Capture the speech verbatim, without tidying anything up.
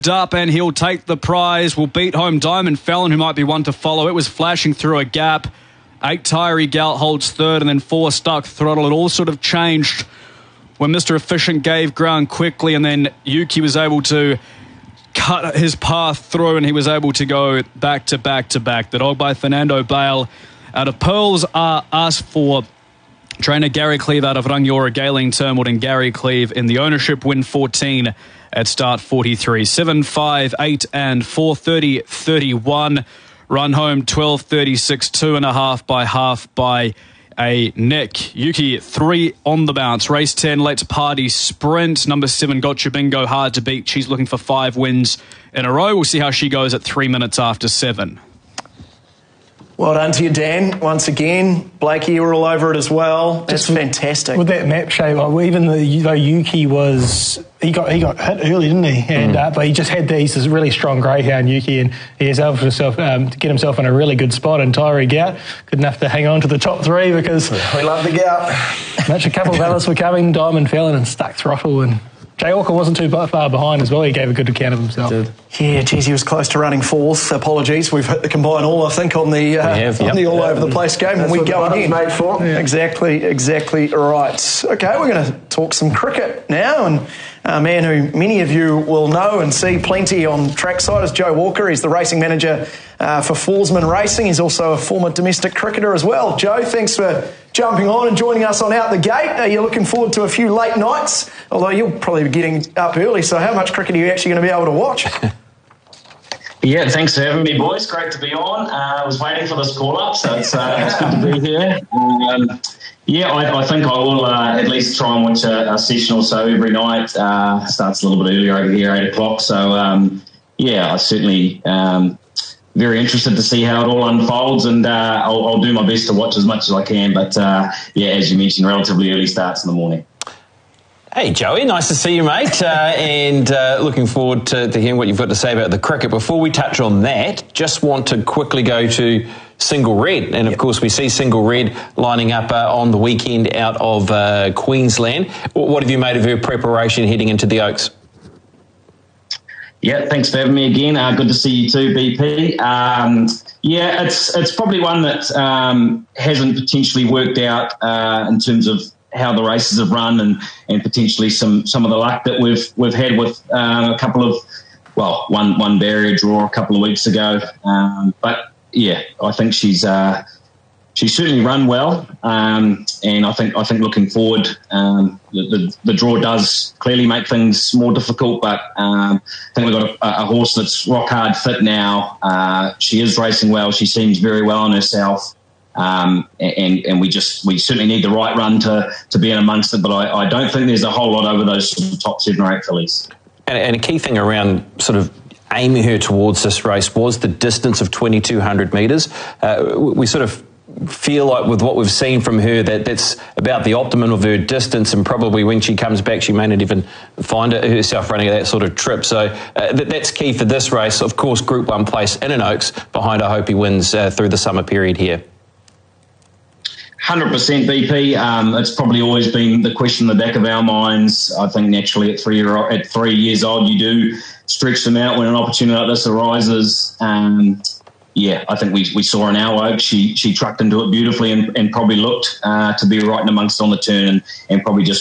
up and he'll take the prize. Will beat home Diamond Fallon, who might be one to follow. It was flashing through a gap. Eight Tyree Gout holds third, and then four Stuck Throttle. It all sort of changed when Mister Efficient gave ground quickly, and then Yuki was able to cut his path through, and he was able to go back to back to back. The dog by Fernando Bale out of Pearls are asked for. Trainer Gary Cleve out of Rangiora, Gailing Turnwood, and Gary Cleve in the ownership. Win fourteen at start forty-three. seven, five, eight, and four, thirty, thirty-one. Run home twelve, thirty-six, two and a half by half by a neck. Yuki, three on the bounce. Race ten, Let's Party Sprint. Number seven, Gotcha Bingo, hard to beat. She's looking for five wins in a row. We'll see how she goes at three minutes after seven. Well done to you, Dan. Once again, Blakey, you were all over it as well. That's Just fantastic. With that map shape, even though Yuki was, he got he got hit early, didn't he? And mm. uh, but he just had these this really strong greyhound Yuki, and he was able to, himself, um, to get himself in a really good spot. And Tyree Gout good enough to hang on to the top three because we love the Gout. Much a couple of others were coming. Diamond Fallon and Stuck Throttle, and Jay Walker wasn't too far behind as well. He gave a good account of himself. Did. Yeah, geez, he was close to running fourth. Apologies. We've hit the combine all, I think, on the, uh, have, on yep. the all yep. over the place game. That's and we go again. Made for. Yeah. Exactly, exactly right. Okay, we're going to talk some cricket now. And a man who many of you will know and see plenty on trackside is Joe Walker. He's the racing manager uh, for Fallsman Racing. He's also a former domestic cricketer as well. Joe, thanks for jumping on and joining us on Out the Gate. Are you looking forward to a few late nights? Although you'll probably be getting up early, so how much cricket are you actually going to be able to watch? Yeah, thanks for having me, boys. Great to be on. Uh, I was waiting for this call-up, so it's, uh, it's good to be here. Um, yeah, I, I think I will uh, at least try and watch a, a session or so every night. Uh, starts a little bit earlier over here, eight o'clock. So, um, yeah, I certainly um, very interested to see how it all unfolds, and uh, I'll, I'll do my best to watch as much as I can. But, uh, yeah, as you mentioned, relatively early starts in the morning. Hey, Joey, nice to see you, mate, uh, and uh, looking forward to, to hearing what you've got to say about the cricket. Before we touch on that, just want to quickly go to Single Red, and of yep. course we see Single Red lining up uh, on the weekend out of uh, Queensland. What have you made of her preparation heading into the Oaks? Yeah, thanks for having me again. Uh, good to see you too, B P. Um, yeah, it's it's probably one that um, hasn't potentially worked out uh, in terms of how the races have run, and, and potentially some, some of the luck that we've we've had with um, a couple of, well, one one barrier draw a couple of weeks ago. Um, but yeah, I think she's uh, she's certainly run well, um, and I think I think looking forward, um, the, the the draw does clearly make things more difficult. But um, I think we've got a, a horse that's rock hard fit now. Uh, she is racing well. She seems very well on herself. Um, and, and we just we certainly need the right run to, to be in amongst it, but I, I don't think there's a whole lot over those sort of top seven or eight fillies. And, and a key thing around sort of aiming her towards this race was the distance of twenty-two hundred metres. Uh, we sort of feel like with what we've seen from her that that's about the optimum of her distance, and probably when she comes back she may not even find herself running that sort of trip. So uh, that, that's key for this race. Of course, Group one place in an Oaks behind I Hope He Wins uh, through the summer period here. one hundred percent B P. Um, it's probably always been the question in the back of our minds. I think naturally at three, year, at three years old you do stretch them out when an opportunity like this arises. Um, yeah, I think we, we saw in our Oak, she she trucked into it beautifully and, and probably looked uh, to be right in amongst on the turn, and, and probably just